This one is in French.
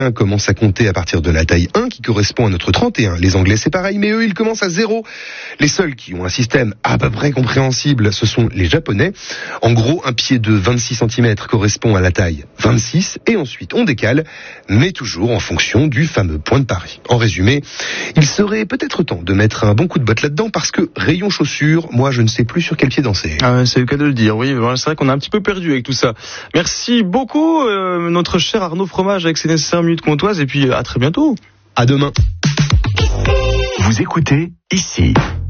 commence à compter à partir de la taille 1 qui correspond à notre 31. Les Anglais c'est pareil, mais eux ils commencent à 0. Les seuls qui ont un système à peu près compréhensible, ce sont les Japonais. En gros, un pied de 26 cm correspond à la taille 26 et ensuite on décale, mais toujours en fonction du fameux point de Paris. En résumé, il serait peut-être temps de mettre un bon coup de botte là-dedans parce que rayon chaussures, moi je ne sais plus sur quel pied danser. C'est le cas de le dire, oui, c'est vrai qu'on est un petit peu perdu avec tout ça. Merci beaucoup notre cher Arnaud Fromage avec ses nécessaires minutes comtoises et puis à très bientôt. À demain. Vous écoutez ici.